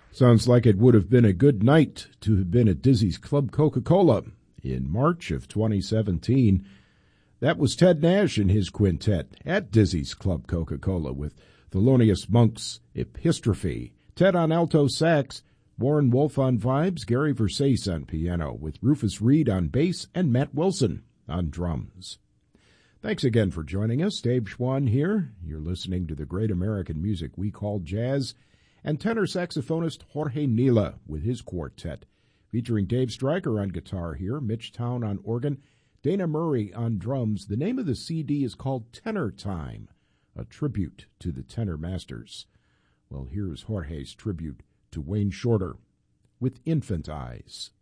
Sounds like it would have been a good night to have been at Dizzy's Club Coca-Cola in March of 2017. That was Ted Nash and his quintet at Dizzy's Club Coca-Cola with Thelonious Monk's Epistrophe, Ted on alto sax, Warren Wolf on vibes, Gary Versace on piano, with Rufus Reed on bass and Matt Wilson on drums. Thanks again for joining us. Dave Schwann here. You're listening to the great American music we call jazz, and tenor saxophonist Jorge Nila with his quartet, featuring Dave Stryker on guitar here, Mitch Town on organ, Dana Murray on drums. The name of the CD is called Tenor Time, a tribute to the tenor masters. Well, here's Jorge's tribute to Wayne Shorter with Infant Eyes.